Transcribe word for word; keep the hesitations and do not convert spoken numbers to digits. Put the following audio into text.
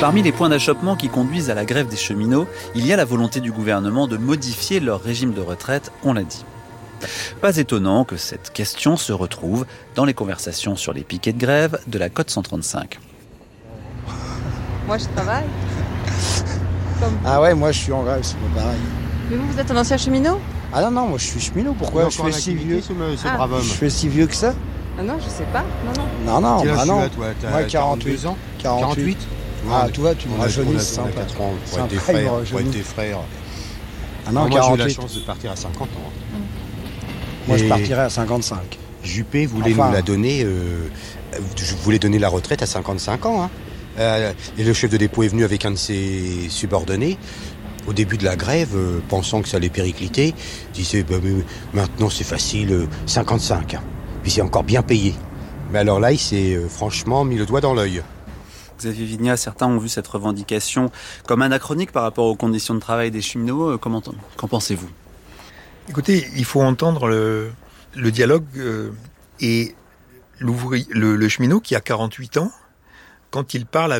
Parmi les points d'achoppement qui conduisent à la grève des cheminots, il y a la volonté du gouvernement de modifier leur régime de retraite, on l'a dit. Pas étonnant que cette question se retrouve dans les conversations sur les piquets de grève de la Côte cent trente-cinq. Moi, je travaille. Comme... Ah ouais, moi je suis en grève, c'est pas pareil. Mais vous, vous êtes un ancien cheminot ? Ah non, non, moi je suis cheminot, pourquoi je fais si vieux ce, ce Ah. brave homme. Je fais si vieux que ça? Ah non, je sais pas. Non, non. Non, non, Quel âge bah tu non. as, toi T'as Moi, quarante-huit. quarante-deux ans quarante-huit. Ah, tu vois, tu me on a- rajeunis, on a- c'est on a sympa. quatre ans, C'est pour être des sympa, il me frères, pour rajeunit. être des frères. Ah non, Moi, j'ai eu la quarante-huit. chance de partir à cinquante ans. Moi je Et partirais à cinquante-cinq. Juppé voulait Enfin. nous la donner, euh, je voulais donner la retraite à cinquante-cinq ans. Hein. Euh, et le chef de dépôt est venu avec un de ses subordonnés. Au début de la grève, euh, pensant que ça allait péricliter, il disait bah, mais maintenant c'est facile, euh, cinquante-cinq. Puis c'est encore bien payé. Mais alors là, il s'est euh, franchement mis le doigt dans l'œil. Xavier Vignat, certains ont vu cette revendication comme anachronique par rapport aux conditions de travail des cheminots. Comment, qu'en pensez-vous ? Écoutez, il faut entendre le, le dialogue euh, et l'ouvrier, le, le cheminot qui a quarante-huit ans, quand il parle